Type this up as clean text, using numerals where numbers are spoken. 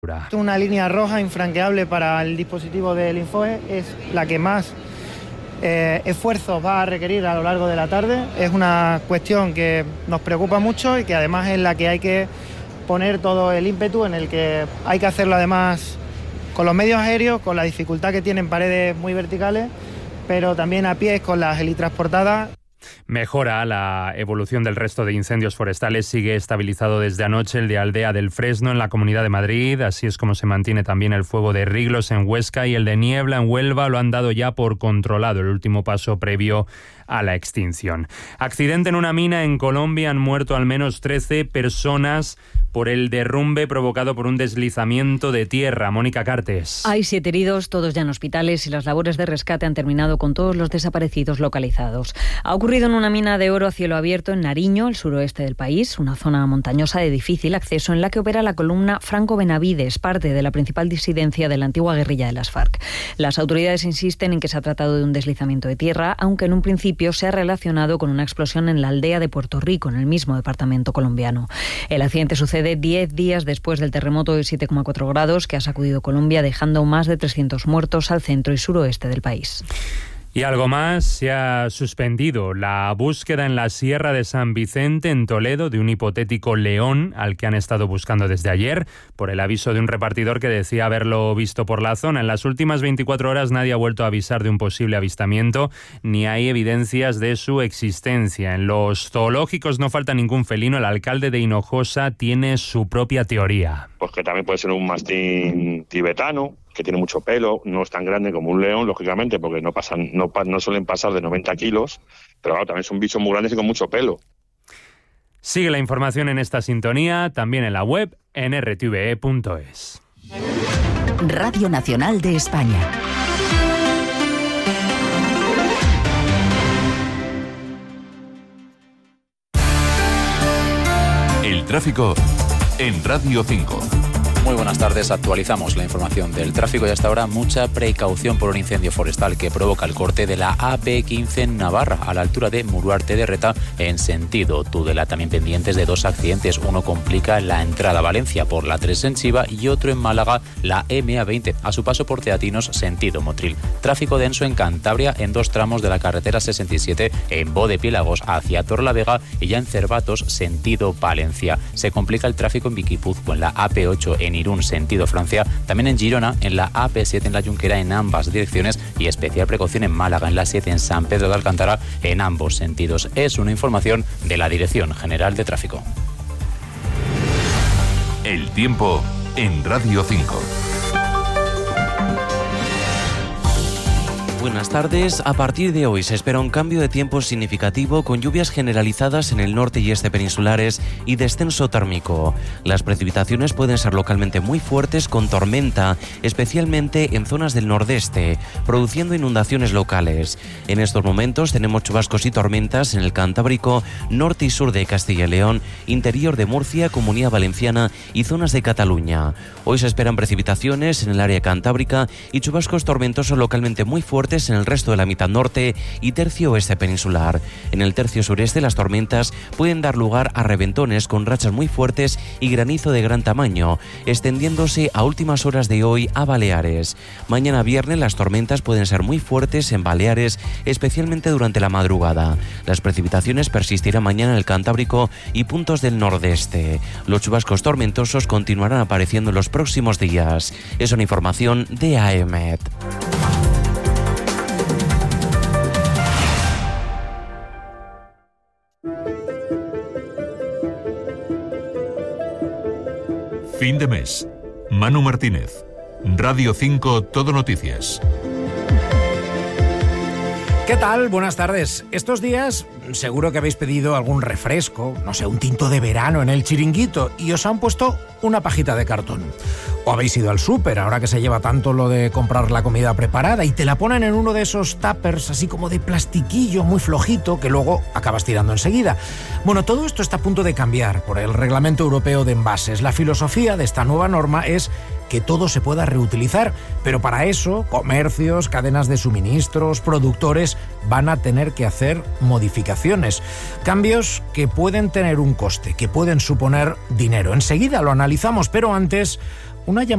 Una línea roja infranqueable para el dispositivo del Infoe, es la que más esfuerzos va a requerir a lo largo de la tarde. Es una cuestión que nos preocupa mucho y que además es la que hay que poner todo el ímpetu, en el que hay que hacerlo además con los medios aéreos, con la dificultad que tienen paredes muy verticales, pero también a pies con las helitransportadas. Mejora la evolución del resto de incendios forestales. Sigue estabilizado desde anoche el de Aldea del Fresno en la Comunidad de Madrid. Así es como se mantiene también el fuego de Riglos en Huesca, y el de Niebla en Huelva lo han dado ya por controlado, el último paso previo a la extinción. Accidente en una mina en Colombia. Han muerto al menos 13 personas por el derrumbe provocado por un deslizamiento de tierra. Mónica Cartes. Hay 7 heridos, todos ya en hospitales, y las labores de rescate han terminado con todos los desaparecidos localizados. Ha ocurrido en una mina de oro a cielo abierto en Nariño, el suroeste del país, una zona montañosa de difícil acceso en la que opera la columna Franco Benavides, parte de la principal disidencia de la antigua guerrilla de las FARC. Las autoridades insisten en que se ha tratado de un deslizamiento de tierra, aunque en un principio se ha relacionado con una explosión en la aldea de Puerto Rico, en el mismo departamento colombiano. El accidente sucede 10 días después del terremoto de 7,4 grados que ha sacudido Colombia, dejando más de 300 muertos al centro y suroeste del país. Y algo más, se ha suspendido la búsqueda en la Sierra de San Vicente, en Toledo, de un hipotético león al que han estado buscando desde ayer, por el aviso de un repartidor que decía haberlo visto por la zona. En las últimas 24 horas nadie ha vuelto a avisar de un posible avistamiento, ni hay evidencias de su existencia. En los zoológicos no falta ningún felino. El alcalde de Hinojosa tiene su propia teoría. Pues que también puede ser un mastín tibetano, que tiene mucho pelo, no es tan grande como un león, lógicamente, porque no suelen pasar de 90 kilos, pero claro, también son bichos muy grandes y con mucho pelo. Sigue la información en esta sintonía, también en la web, en rtve.es. Radio Nacional de España. El tráfico en Radio 5. Muy buenas tardes, actualizamos la información del tráfico y hasta ahora mucha precaución por un incendio forestal que provoca el corte de la AP15 en Navarra, a la altura de Muruarte de Reta, en sentido Tudela. También pendientes de 2 accidentes, uno complica la entrada a Valencia por la 3 en Chiva y otro en Málaga, la MA20, a su paso por Teatinos, sentido Motril. Tráfico denso en Cantabria en 2 tramos de la carretera 67 en Bodepiélagos hacia Torrelavega y ya en Cervatos, sentido Palencia. Se complica el tráfico en Viquipuzcoa, en la AP8 en Irún, sentido Francia, también en Girona, en la AP7 en la Junquera en ambas direcciones y especial precaución en Málaga, en la 7 en San Pedro de Alcántara en ambos sentidos. Es una información de la Dirección General de Tráfico. El tiempo en Radio 5. Buenas tardes. A partir de hoy se espera un cambio de tiempo significativo con lluvias generalizadas en el norte y este peninsulares y descenso térmico. Las precipitaciones pueden ser localmente muy fuertes con tormenta, especialmente en zonas del nordeste, produciendo inundaciones locales. En estos momentos tenemos chubascos y tormentas en el Cantábrico, norte y sur de Castilla y León, interior de Murcia, Comunidad Valenciana y zonas de Cataluña. Hoy se esperan precipitaciones en el área cantábrica y chubascos tormentosos localmente muy fuertes en el resto de la mitad norte y tercio oeste peninsular. En el tercio sureste las tormentas pueden dar lugar a reventones con rachas muy fuertes y granizo de gran tamaño, extendiéndose a últimas horas de hoy a Baleares. Mañana viernes las tormentas pueden ser muy fuertes en Baleares, especialmente durante la madrugada. Las precipitaciones persistirán mañana en el Cantábrico y puntos del nordeste. Los chubascos tormentosos continuarán apareciendo en los próximos días. Es una información de AEMET. Fin de mes. Manu Martínez. Radio 5 Todo Noticias. ¿Qué tal? Buenas tardes. Estos días seguro que habéis pedido algún refresco, no sé, un tinto de verano en el Chiringuito y os han puesto una pajita de cartón. O habéis ido al súper, ahora que se lleva tanto lo de comprar la comida preparada y te la ponen en uno de esos tuppers así como de plastiquillo muy flojito que luego acabas tirando enseguida. Bueno, todo esto está a punto de cambiar por el Reglamento Europeo de Envases. La filosofía de esta nueva norma es que todo se pueda reutilizar, pero para eso comercios, cadenas de suministros, productores van a tener que hacer modificaciones. Cambios que pueden tener un coste, que pueden suponer dinero. Enseguida lo analizamos, pero antes una llamada